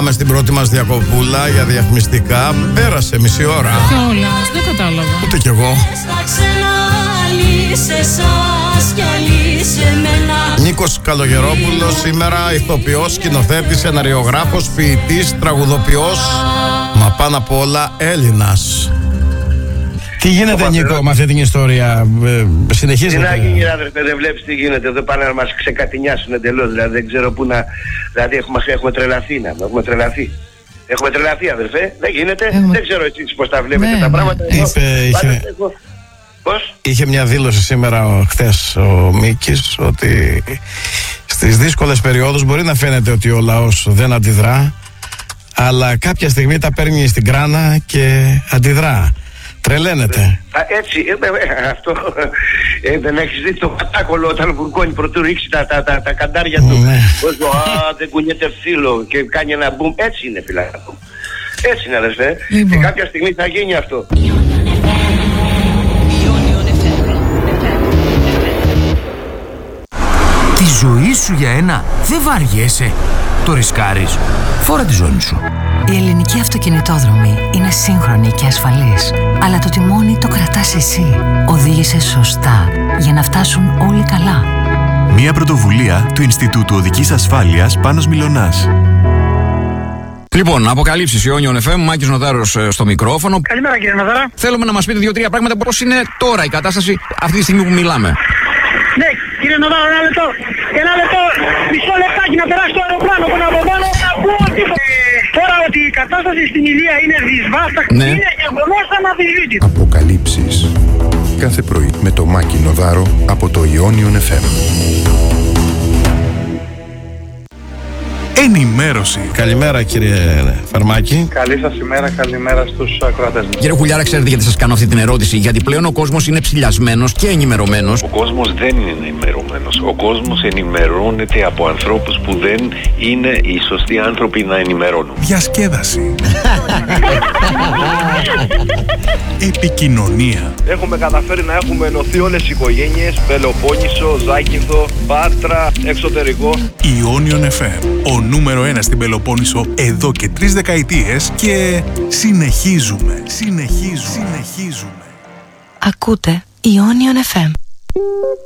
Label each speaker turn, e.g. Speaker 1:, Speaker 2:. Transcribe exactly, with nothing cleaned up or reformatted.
Speaker 1: Πάμε στην πρώτη μας διακοπούλα για διαφημιστικά. Πέρασε μισή ώρα.
Speaker 2: Κιόλας, δεν κατάλαβα.
Speaker 1: Ούτε κι εγώ. Νίκος Καλογερόπουλος σήμερα, ηθοποιός, σκηνοθέτης, σεναριογράφος, ποιητής, τραγουδοποιός, μα πάνω απ' όλα Έλληνας. Τι γίνεται, Νίκο, με αυτή την ιστορία, ε, συνεχίζεται?
Speaker 3: Τι να γίνει, αδερφέ, δεν βλέπεις τι γίνεται, δεν πάνε να μας ξεκατηνιάσουν εντελώς, δηλαδή δεν ξέρω πού να, δηλαδή έχουμε, έχουμε τρελαθεί, να, έχουμε τρελαθεί. Έχουμε τρελαθεί, αδερφέ, δεν γίνεται, έχουμε... δεν ξέρω εσείς πώς τα βλέπετε ναι, τα πράγματα.
Speaker 1: Ναι. Είπε, είχε... Έχω... Πώς? Είχε μια δήλωση σήμερα, χθες, ο Μίκης, ότι στις δύσκολες περιόδους μπορεί να φαίνεται ότι ο λαός δεν αντιδρά, αλλά κάποια στιγμή τα παίρνει στην κράνα και αντιδρά. Τρελαίνεται.
Speaker 3: Έτσι, ε, αυτό ε, δεν έχεις δει το πατάκολο όταν βουρκώνει πρωτού ρίξει τα, τα, τα, τα καντάρια του. Ναι. Όσο, α, δεν κουνιέται φύλλο και κάνει ένα μπουμ. Έτσι είναι, φιλάκο. Έτσι είναι, αδερφέ. Λοιπόν. Και κάποια στιγμή θα γίνει αυτό.
Speaker 4: Τη ζωή σου για ένα δεν βαριέσαι. Το ρισκάρεις. Φόρα τη ζώνη σου.
Speaker 5: Η ελληνική αυτοκινητόδρομη είναι σύγχρονη και ασφαλής. Αλλά το τιμόνι το κρατάς εσύ. Οδήγησε σωστά για να φτάσουν όλοι καλά.
Speaker 6: Μια πρωτοβουλία του Ινστιτούτου Οδικής Ασφάλειας Πάνος Μιλωνάς.
Speaker 7: Λοιπόν, αποκαλύψεις Ιόνιον εφ εμ, Μάκης Νοδάρος στο μικρόφωνο.
Speaker 8: Καλημέρα, κύριε Νοδάρα.
Speaker 7: Θέλουμε να μας πείτε δύο-τρία πράγματα πώς είναι τώρα η κατάσταση αυτή τη στιγμή που μιλάμε.
Speaker 8: Ναι, κύριε Νοδάρο, ένα λεπτό. Ένα λεπτό, μισό λεπτάκι να περάσει το αεροπλάνο που είναι από πάνω. Να πω ότι τώρα ότι η κατάσταση στην Ηλία είναι δυσβάσταχτη, ναι. Είναι γεγονός αναμφισβήτητο.
Speaker 6: Αποκαλύψεις κάθε πρωί με το Μάκη Νοδάρο από το Ιόνιον εφ εμ. Ενημέρωση.
Speaker 1: Καλημέρα, κύριε Φαρμάκη.
Speaker 9: Καλή σας ημέρα, καλημέρα στους ακροατές μας.
Speaker 7: Κύριε Χουλιάρα, ξέρετε γιατί σας κάνω αυτή την ερώτηση? Γιατί πλέον ο κόσμος είναι ψηλιασμένος και ενημερωμένος.
Speaker 10: Ο κόσμος δεν είναι ενημερωμένος. Ο κόσμος ενημερώνεται από ανθρώπους που δεν είναι οι σωστοί άνθρωποι να ενημερώνουν.
Speaker 6: Διασκέδαση. Επικοινωνία.
Speaker 11: Έχουμε καταφέρει να έχουμε ενωθεί όλες οι οικογένειες. Πελοπόννησο, Ζάκυνθο, Πάτρα, εξωτερικό.
Speaker 6: Ιόνιον εφ εμ. Ο νούμερο ένα στην Πελοπόννησο εδώ και τρεις δεκαετίες και συνεχίζουμε, συνεχίζουμε, συνεχίζουμε.
Speaker 5: Ακούτε Ιόνιον εφ εμ.